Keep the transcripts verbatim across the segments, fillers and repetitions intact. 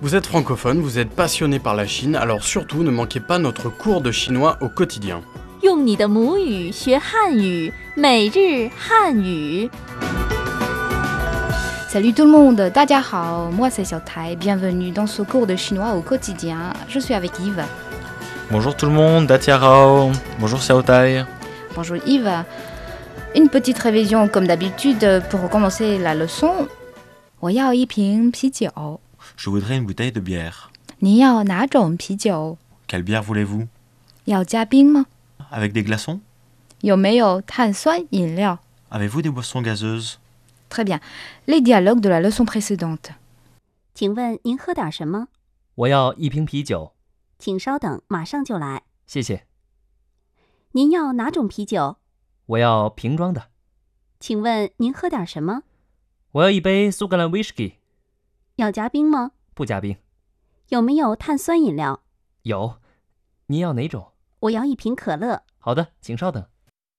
Vous êtes francophone, vous êtes passionné par la Chine, alors surtout ne manquez pas notre cours de chinois au quotidien. 用你的母语学汉语，每日汉语。 Salut tout le monde, 大家好, moi c'est Xiao Tai, bienvenue dans ce cours de chinois au quotidien. Je suis avec Yves. Bonjour tout le monde, Datia Rao. Bonjour Xiao Tai. Bonjour Yves. Une petite révision comme d'habitude pour commencer la leçon. 我要一瓶啤酒. Je voudrais une bouteille de bière. 你要哪种啤酒? Quelle bière voulez-vous? 要加冰吗? Avec des glaçons? 有没有碳酸饮料? Avez-vous des boissons gazeuses? Très bien. Les dialogues de la leçon précédente. 请问您喝点什么？ 我要一瓶啤酒， 请稍等，马上就来。 谢谢。 您要哪种啤酒？ 我要瓶装的。 请问您喝点什么？ 我要一杯苏格兰 whisky， 要加冰吗？ 不加冰。 有没有碳酸饮料？ 有。您要哪种？ 我要一瓶可乐。 好的，请稍等。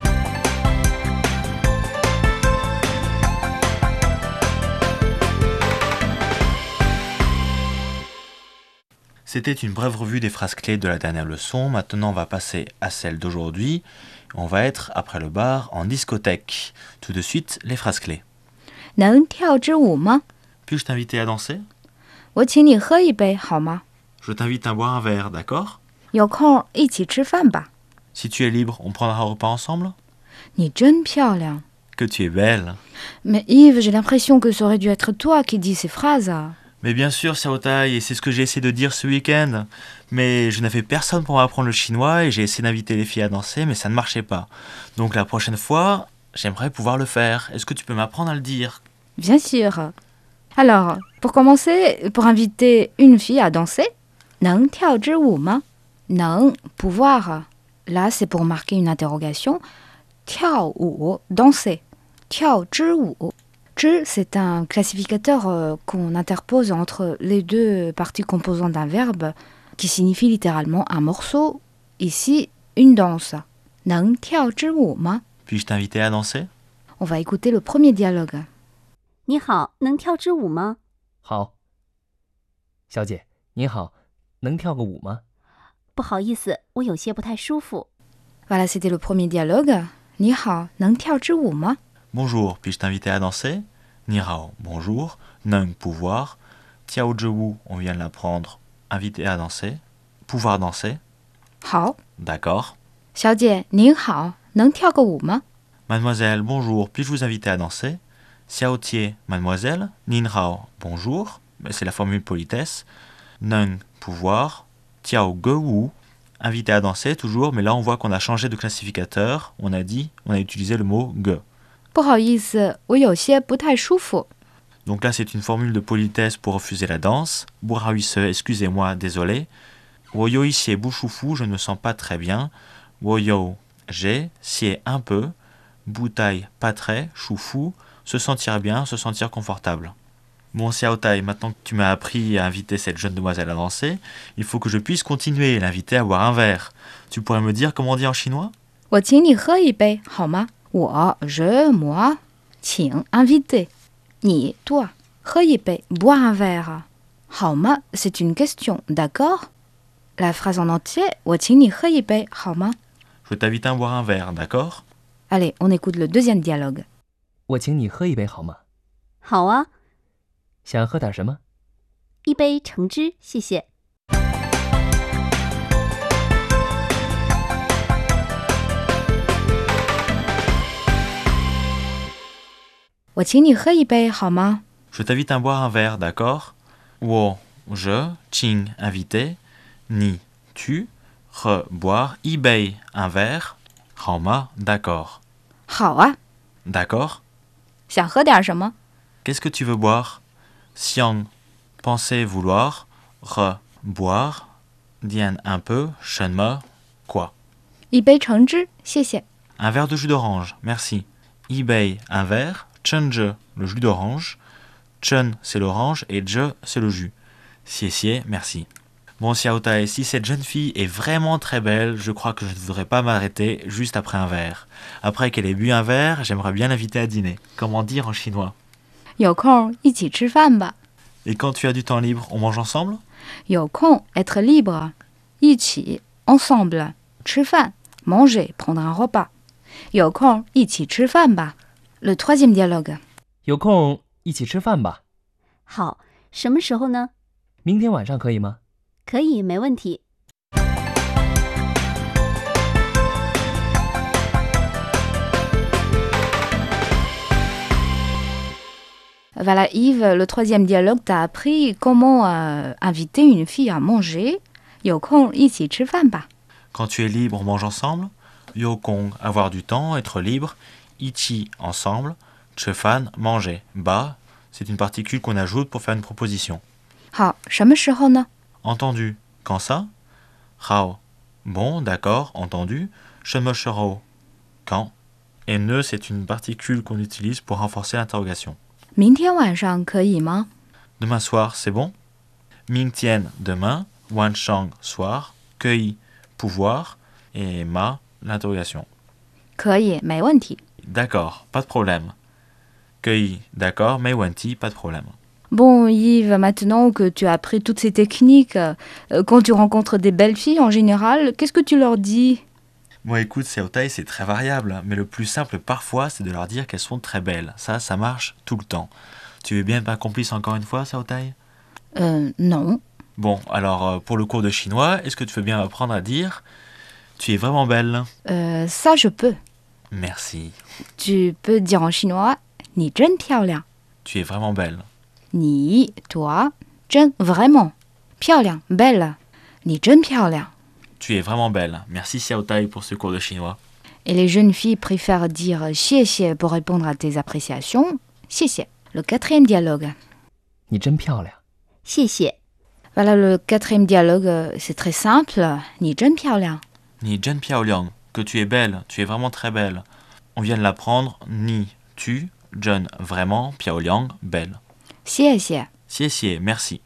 C'était une brève revue des phrases clés de la dernière leçon. Maintenant, on va passer à celle d'aujourd'hui. On va être, après le bar, en discothèque. Tout de suite, les phrases clés. 能跳支舞吗? Puis-je t'inviter à danser? 我请你喝一杯好吗? Je t'invite à boire un verre, d'accord? 有空一起吃饭吧. Si tu es libre, on prendra un repas ensemble? 你真漂亮. Que tu es belle. Mais Yves, j'ai l'impression que ça aurait dû être toi qui dis ces phrases. Mais bien sûr, Xiao Tai, et c'est ce que j'ai essayé de dire ce week-end. Mais je n'avais personne pour m'apprendre le chinois et j'ai essayé d'inviter les filles à danser, mais ça ne marchait pas. Donc la prochaine fois, j'aimerais pouvoir le faire. Est-ce que tu peux m'apprendre à le dire? Bien sûr. Alors, pour commencer, pour inviter une fille à danser, 能跳支舞吗? 能, pouvoir. Là, c'est pour marquer une interrogation. 跳舞, danser. 跳支舞. Zhi, c'est un classificateur euh, qu'on interpose entre les deux parties composantes d'un verbe qui signifie littéralement un morceau, ici une danse. 能跳支舞吗? Puis-je t'inviter à danser? On va écouter le premier dialogue. 你好，能跳支舞吗？ 好。小姐，您好，能跳个舞吗？ 不好意思，我有些不太舒服。 Voilà, c'était le premier dialogue. 你好，能跳支舞吗? Bonjour, puis-je t'inviter à danser? Ni hao, bonjour. Neng, pouvoir. Tiao zhiwu, on vient de l'apprendre. Inviter à danser. Pouvoir danser. 好. D'accord. 小姐，您好，能跳个舞吗? Mademoiselle, bonjour, puis-je vous inviter à danser? Xiao Tie, mademoiselle. Nin hao, bonjour. C'est la formule politesse. Neng, pouvoir. Tiao ge wu. Inviter à danser, toujours, mais là on voit qu'on a changé de classificateur. On a dit, on a utilisé le mot ge. 不好意思，我有些不太舒服。 Donc là, c'est une formule de politesse pour refuser la danse. Bourahuise, excusez-moi, désolé. Woyo ici bouchoufou, je ne me sens pas très bien. Woyo, j'ai, sié un peu. Boutaille, pas très. Choufou, se sentir bien, se sentir confortable. Bon, Xiao Tai, maintenant que tu m'as appris à inviter cette jeune demoiselle à danser, il faut que je puisse continuer et l'inviter à boire un verre. Tu pourrais me dire comment on dit en chinois? 我请你喝一杯好吗? 我, je, moi, 请 inviter. 你, toi, 喝一杯 boire un verre. 好吗 c'est une question, d'accord? La phrase en entier, 我请你喝一杯好吗? Je t'invite à boire un verre, d'accord? Allez, on écoute le deuxième dialogue. 我请你喝一杯好吗？ 好啊， 想喝点什么？ 一杯橙汁，谢谢。 我请你喝一杯好吗? Je t'invite à boire un verre, d'accord? Wo, je, ching, invité. Ni, tu. Re, boire. Ibei, un verre. Haoma, d'accord. 好啊. D'accord? 想喝点什么? Qu'est-ce que tu veux boire? Xiang, penser, vouloir. Re, boire. Dian, un peu. Shenme, quoi? 一杯橙汁，谢谢。 Un verre de jus d'orange, merci. Ibei, un verre. Chenje, le jus d'orange. Chen, c'est l'orange. Et je, c'est le jus. Xie xie, merci. Bon, Xiao Tai, si cette jeune fille est vraiment très belle, je crois que je ne devrais pas m'arrêter juste après un verre. Après qu'elle ait bu un verre, j'aimerais bien l'inviter à dîner. Comment dire en chinois? 有空一起吃饭吧. Et quand tu as du temps libre, on mange ensemble? 有空 être libre 一起 ensemble 吃饭 manger prendre un repas 有空一起吃饭吧 Le troisième dialogue 有空一起吃饭吧？ 好，什么时候呢？ 明天晚上可以吗？ 可以，没问题。 Voilà Yves, le troisième dialogue t'a appris comment euh, inviter une fille à manger 有空一起吃饭吧 Quand tu es libre, on mange ensemble. Yokong, avoir du temps, être libre. Ichi, ensemble. Chefan, manger. Ba, c'est une particule qu'on ajoute pour faire une proposition. 好，什么时候呢 Entendu. Quand ça? Hao. Bon, d'accord, entendu. Shemoshero. Quand? Et ne, c'est une particule qu'on utilise pour renforcer l'interrogation. 明天晚上可以吗 Demain soir, c'est bon? Mingtian, demain. Wanshang, soir. Kei, pouvoir. Et ma, l'interrogation. 可以，没问题 D'accord, pas de problème. Kei, d'accord, mais Wanti, pas de problème. Bon Yves, maintenant que tu as appris toutes ces techniques, euh, quand tu rencontres des belles filles en général, qu'est-ce que tu leur dis Bon, écoute, Xiaotai, c'est très variable, mais le plus simple parfois, c'est de leur dire qu'elles sont très belles. Ça, ça marche tout le temps. Tu veux bien être ma complice encore une fois, Xiaotai? Euh, non. Bon, alors, euh, pour le cours de chinois, est-ce que tu veux bien apprendre à dire « Tu es vraiment belle Euh, ça je peux. » Merci. Tu peux dire en chinois, 你真漂亮 Tu es vraiment belle. 你 toi, 真 vraiment 漂亮 belle 你真漂亮 Tu es vraiment belle. Merci Xiaotai pour ce cours de chinois. Et les jeunes filles préfèrent dire 谢谢 pour répondre à tes appréciations. 谢谢 Le quatrième dialogue. 你真漂亮。 谢谢。 Voilà le quatrième dialogue, euh, c'est très simple. 你真漂亮 Ni Zhen Piaoliang, que tu es belle, tu es vraiment très belle. On vient de l'apprendre. Ni, tu, Zhen, vraiment, Piaoliang, belle. 谢谢 Xie xie, merci.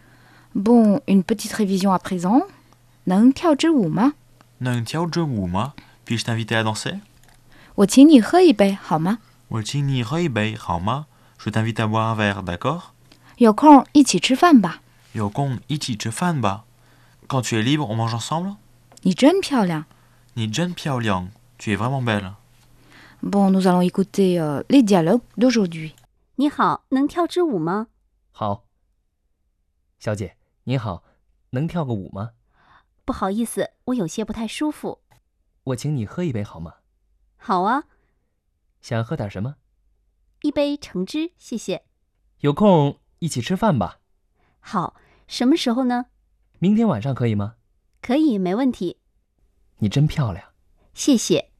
Bon, une petite révision à présent. 能跳支舞吗 Neng tiao zhe wu ma? Puis-je t'inviter à danser? 我请你喝一杯好吗 Wo qing ni rei bei, hao ma? Je t'invite à boire un verre, d'accord? 有空一起吃饭吧 Yo gong ichi zhe fan ba. Quand tu es libre, on mange ensemble? 你真漂亮 Ni Zhen Piaoliang, tu es vraiment belle. Bon, nous allons écouter euh, les dialogues d'aujourd'hui. 你好，能跳支舞吗？ 好。小姐，您好，能跳个舞吗？ 不好意思，我有些不太舒服。 我请你喝一杯好吗？ 好啊， 想喝点什么？ 一杯橙汁，谢谢。 有空一起吃饭吧？ 好，什么时候呢？ 明天晚上可以吗？ 可以，没问题。 你真漂亮。 谢谢。